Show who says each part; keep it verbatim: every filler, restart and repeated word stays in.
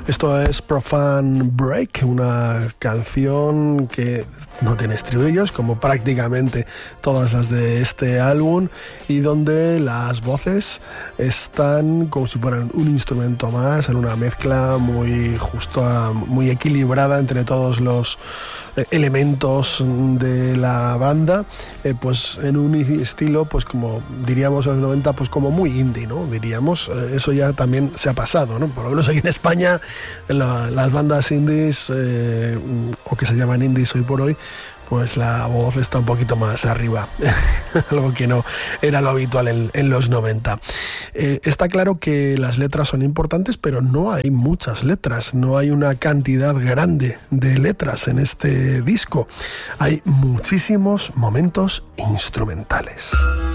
Speaker 1: Esto es Profane Break, una canción que no tiene estribillos, como prácticamente todas las de este álbum, y donde las voces están como si fueran un instrumento más, en una mezcla muy justa, muy equilibrada entre todos los elementos de la banda, eh, pues en un estilo, pues como diríamos en los noventa, pues como muy indie, ¿no? Diríamos, eh, eso ya también se ha pasado, ¿no? Por lo menos aquí en España, la, las bandas indies, eh, o que se llaman indies hoy por hoy, pues la voz está un poquito más arriba, algo que no era lo habitual en, en los noventa. Eh, está claro que las letras son importantes, pero no hay muchas letras, no hay una cantidad grande de letras en este disco. Hay muchísimos momentos instrumentales.